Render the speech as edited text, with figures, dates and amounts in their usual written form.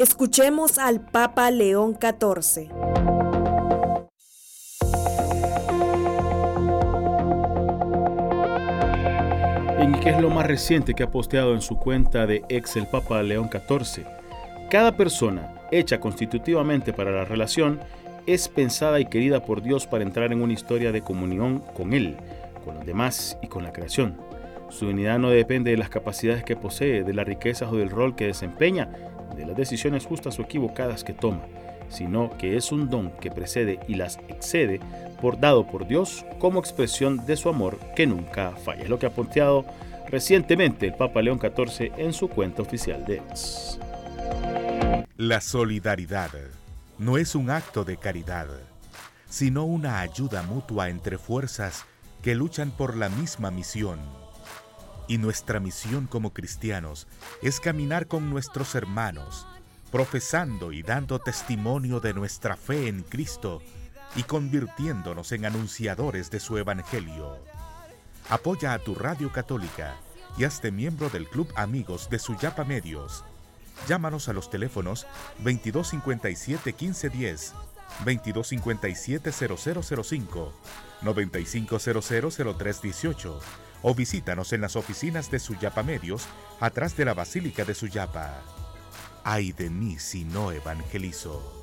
Escuchemos al Papa León XIV. ¿En qué es lo más reciente que ha posteado en su cuenta de ex el Papa León XIV? Cada persona, hecha constitutivamente para la relación, es pensada y querida por Dios para entrar en una historia de comunión con Él, con los demás y con la creación. Su unidad no depende de las capacidades que posee, de las riquezas o del rol que desempeña, de las decisiones justas o equivocadas que toma, sino que es un don que precede y las excede, dado por Dios como expresión de su amor que nunca falla. Es lo que ha posteado recientemente el Papa León XIV en su cuenta oficial de X. La solidaridad no es un acto de caridad, sino una ayuda mutua entre fuerzas que luchan por la misma misión. Y nuestra misión como cristianos es caminar con nuestros hermanos, profesando y dando testimonio de nuestra fe en Cristo y convirtiéndonos en anunciadores de su Evangelio. Apoya a tu radio católica y hazte miembro del Club Amigos de Suyapa Medios. Llámanos a los teléfonos 2257-1510, 2257-0005, 9500-0318 o visítanos en las oficinas de Suyapa Medios atrás de la Basílica de Suyapa. Ay de mí si no evangelizo.